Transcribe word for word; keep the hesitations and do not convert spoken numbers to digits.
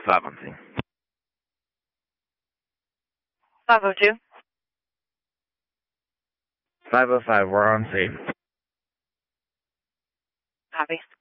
five on scene. five oh two. five oh five, we're on scene. Copy.